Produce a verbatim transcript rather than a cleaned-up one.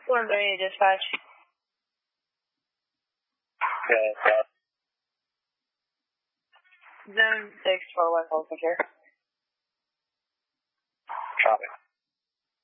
one thirty dispatch. Okay, so. Zone six for West Holcomb here. Copy.